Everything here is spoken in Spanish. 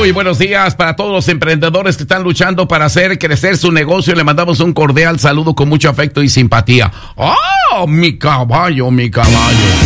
Muy buenos días para todos los emprendedores que están luchando para hacer crecer su negocio. Le mandamos un cordial saludo con mucho afecto y simpatía. ¡Oh, mi caballo, mi caballo!